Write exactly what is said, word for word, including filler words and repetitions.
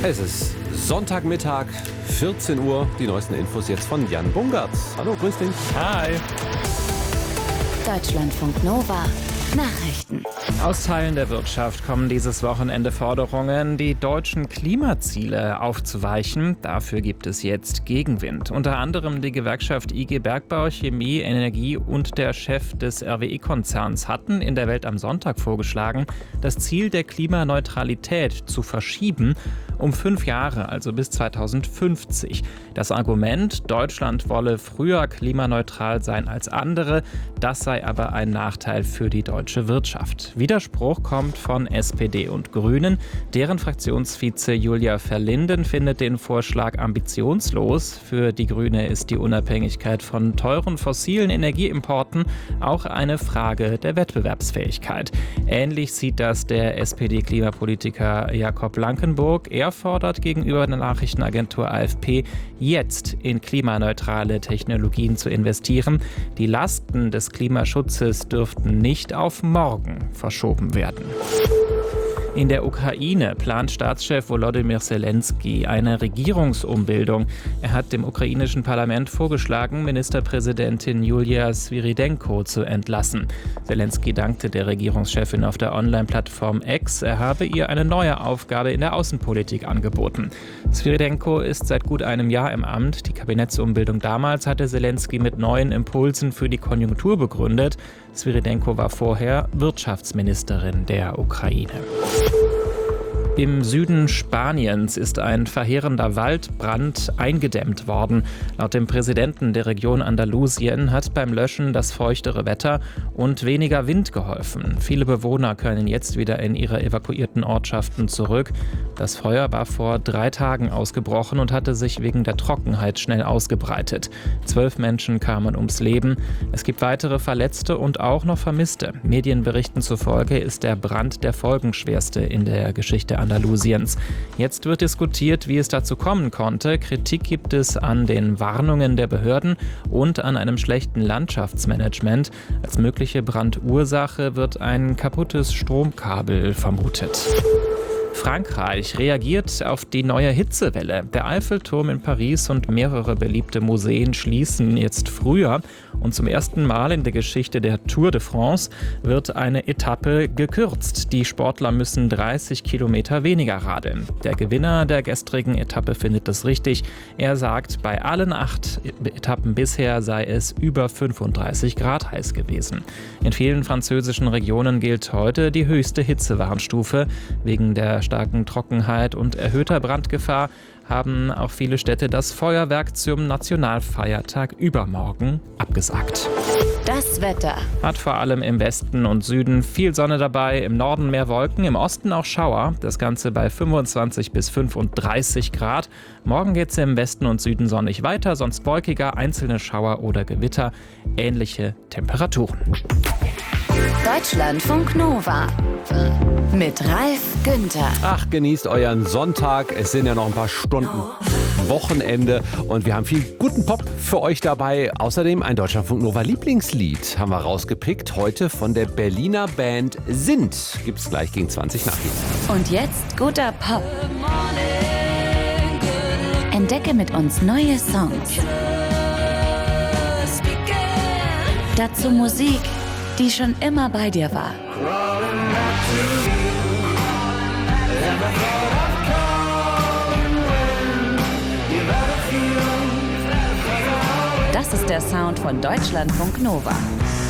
Es ist Sonntagmittag, vierzehn Uhr. Die neuesten Infos jetzt von Jan Bungert. Hallo, grüß dich. Hi. Deutschlandfunk Nova. Nachrichten. Aus Teilen der Wirtschaft kommen dieses Wochenende Forderungen, die deutschen Klimaziele aufzuweichen. Dafür gibt es jetzt Gegenwind. Unter anderem die Gewerkschaft I G Bergbau, Chemie, Energie und der Chef des R W E-Konzerns hatten in der Welt am Sonntag vorgeschlagen, das Ziel der Klimaneutralität zu verschieben um fünf Jahre, also bis zweitausendfünfzig. Das Argument, Deutschland wolle früher klimaneutral sein als andere, das sei aber ein Nachteil für die deutsche Wirtschaft. Widerspruch kommt von S P D und Grünen. Deren Fraktionsvize Julia Verlinden findet den Vorschlag ambitionslos. Für die Grüne ist die Unabhängigkeit von teuren fossilen Energieimporten auch eine Frage der Wettbewerbsfähigkeit. Ähnlich sieht das der S P D-Klimapolitiker Jakob Blankenburg. Er fordert gegenüber der Nachrichtenagentur A F P, jetzt in klimaneutrale Technologien zu investieren. Die Lasten des Klimaschutzes dürften nicht auf morgen verschoben werden. In der Ukraine plant Staatschef Volodymyr Zelensky eine Regierungsumbildung. Er hat dem ukrainischen Parlament vorgeschlagen, Ministerpräsidentin Julia Svyrydenko zu entlassen. Zelensky dankte der Regierungschefin auf der Online-Plattform X. Er habe ihr eine neue Aufgabe in der Außenpolitik angeboten. Svyrydenko ist seit gut einem Jahr im Amt. Die Kabinettsumbildung damals hatte Zelensky mit neuen Impulsen für die Konjunktur begründet. Svyrydenko war vorher Wirtschaftsministerin der Ukraine. Im Süden Spaniens ist ein verheerender Waldbrand eingedämmt worden. Laut dem Präsidenten der Region Andalusien hat beim Löschen das feuchtere Wetter und weniger Wind geholfen. Viele Bewohner können jetzt wieder in ihre evakuierten Ortschaften zurück. Das Feuer war vor drei Tagen ausgebrochen und hatte sich wegen der Trockenheit schnell ausgebreitet. Zwölf Menschen kamen ums Leben. Es gibt weitere Verletzte und auch noch Vermisste. Medienberichten zufolge ist der Brand der folgenschwerste in der Geschichte Andalusiens. Jetzt wird diskutiert, wie es dazu kommen konnte. Kritik gibt es an den Warnungen der Behörden und an einem schlechten Landschaftsmanagement. Als mögliche Brandursache wird ein kaputtes Stromkabel vermutet. Frankreich reagiert auf die neue Hitzewelle. Der Eiffelturm in Paris und mehrere beliebte Museen schließen jetzt früher. Und zum ersten Mal in der Geschichte der Tour de France wird eine Etappe gekürzt. Die Sportler müssen dreißig Kilometer weniger radeln. Der Gewinner der gestrigen Etappe findet es richtig. Er sagt, bei allen acht Etappen bisher sei es über fünfunddreißig Grad heiß gewesen. In vielen französischen Regionen gilt heute die höchste Hitzewarnstufe. Wegen der starken Trockenheit und erhöhter Brandgefahr haben auch viele Städte das Feuerwerk zum Nationalfeiertag übermorgen abgesagt. Das Wetter. Hat vor allem im Westen und Süden viel Sonne dabei, im Norden mehr Wolken, im Osten auch Schauer. Das Ganze bei fünfundzwanzig bis fünfunddreißig Grad. Morgen geht es im Westen und Süden sonnig weiter, sonst wolkiger, einzelne Schauer oder Gewitter. Ähnliche Temperaturen. Deutschlandfunk Nova. Mit Ralf Günther. Ach, genießt euren Sonntag. Es sind ja noch ein paar Stunden Wochenende und wir haben viel guten Pop für euch dabei. Außerdem ein Deutschlandfunk Nova Lieblingslied haben wir rausgepickt. Heute von der Berliner Band Sind. Gibt's gleich gegen zwanzig nach hier. Und jetzt guter Pop. Entdecke mit uns neue Songs. Dazu Musik, die schon immer bei dir war. Das ist der Sound von Deutschlandfunk Nova.